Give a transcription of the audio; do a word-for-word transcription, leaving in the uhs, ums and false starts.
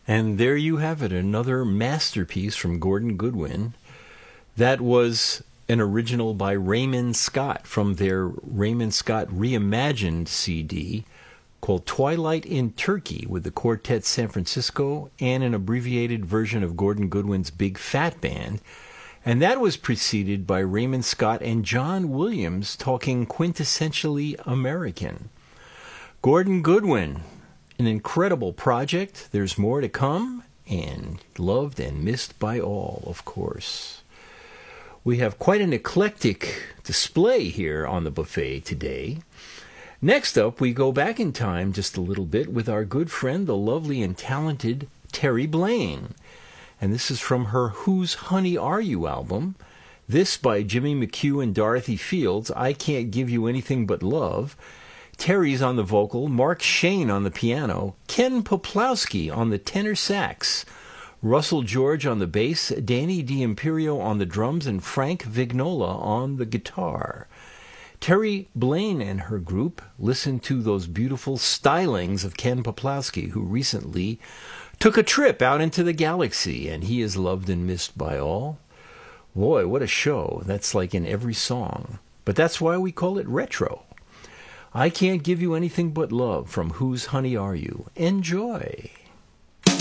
And there you have it, another masterpiece from Gordon Goodwin. That was an original by Raymond Scott from their Raymond Scott Reimagined C D called Twilight in Turkey with the Quartet San Francisco and an abbreviated version of Gordon Goodwin's Big Fat Band. And that was preceded by Raymond Scott and John Williams talking quintessentially American. Gordon Goodwin, an incredible project. There's more to come, and loved and missed by all, of course. We have quite an eclectic display here on the buffet today. Next up, we go back in time just a little bit with our good friend, the lovely and talented Terry Blaine. And this is from her Whose Honey Are You album. This by Jimmy McHugh and Dorothy Fields, I Can't Give You Anything But Love. Terry's on the vocal, Mark Shane on the piano, Ken Poplowski on the tenor sax, Russell George on the bass, Danny D'Imperio on the drums, and Frank Vignola on the guitar. Terry Blaine and her group listened to those beautiful stylings of Ken Poplowski, who recently took a trip out into the galaxy, and he is loved and missed by all. Boy, what a show. That's like in every song. But that's why we call it retro. I Can't Give You Anything But Love from Whose Honey Are You? Enjoy.